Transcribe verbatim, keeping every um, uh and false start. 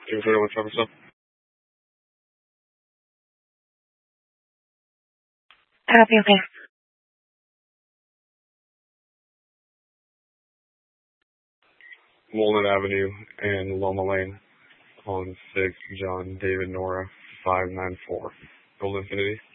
Two zero one seven seven. Copy, okay. Walnut Avenue and Loma Lane on six, John David Nora five nine four. Gold Infinity.